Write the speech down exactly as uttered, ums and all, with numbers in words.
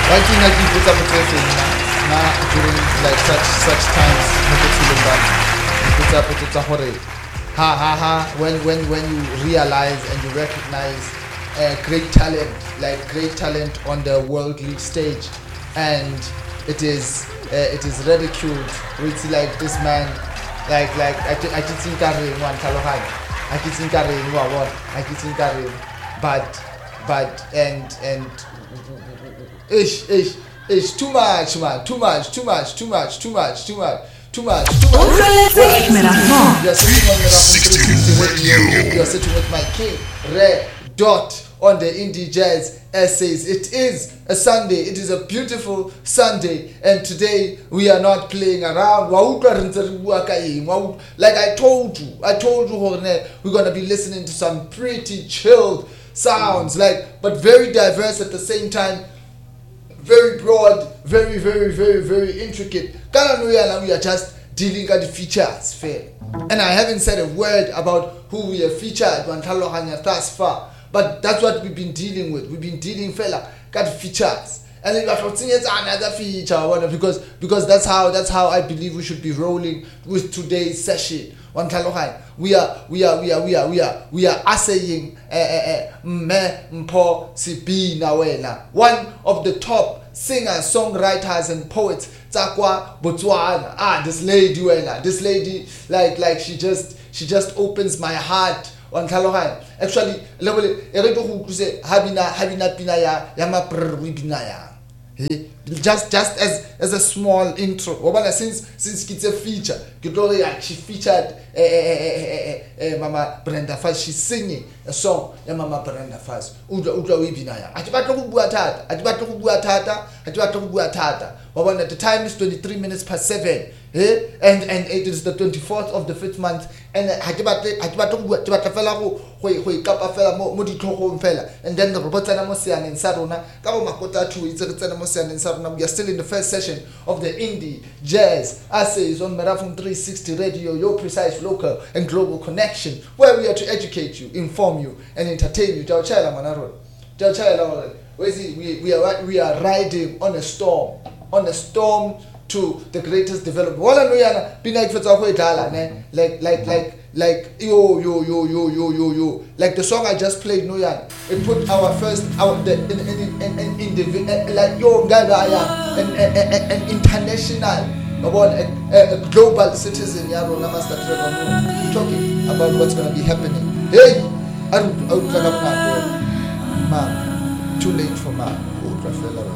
One thing I keep put up with everything now during like such such times, make it feel bad. Put up with it hore. Ha ha ha. When when when you realize and you recognize uh, great talent, like great talent on the world league stage, and it is uh, it is ridiculed. It's like this man, like like I I did think one Kalohan, I did think one, I did think but but and and. Ish, ish, ish, too much, man, too much, too much, too much, too much, too much, too much, too much. You're sitting on the three sixty radio. You're sitting with my king, Ray Dot, on the Indie Jazz Essays. It is a Sunday. It is a beautiful Sunday, and today we are not playing around. Like I told you, I told you, we're gonna be listening to some pretty chilled sounds, like, but very diverse at the same time. Very broad, very, very, very, very intricate. We are just dealing with the features, fair. And I haven't said a word about who we have featured thus far. But that's what we've been dealing with. We've been dealing, fella, got features. And if I think it's another feature, because because that's how that's how I believe we should be rolling with today's session. We are we are we are we are we are we are assaying one of the top singers, songwriters, and poets. Tsakwa Botswana. Ah, this lady, this lady, like like she just she just opens my heart. Actually, level say habina habina pinaya yama pinaya. Just just as as a small intro. Since since it's a feature, she featured uh, uh, uh, uh, Mama Brenda Fassie. She's singing a song, yeah, Mama Brenda Fassie. Uda uda wibinaya. Atibata kubuatata. Atibata kubuatata. Atibata kubuatata. At the time is twenty-three minutes past seven. Eh? And and it is the twenty-fourth of the fifth month. And atibata atibata atibata fela ko hoi hoi kapa fela mo mo ditlhogo fela. And then the robotana mo siane nsarona ka bo makota two itse tsena mo siane nsarona. We are still in the first session of the Indie Jazz Essays on Merafum three sixty Radio, your precise local and global connection, where we are to educate you, inform you, and entertain you. We we are we are riding on a storm, on a storm to the greatest development. Like like like like yo yo yo yo yo yo yo like the song I just played. No yan, it put our first our the in in in, in, in the like yo Gaya an an international about a, a, a global citizen. Yaro Namaste Trevor. Talking about what's gonna be happening. Hey, I don't I don't man. Too late for man.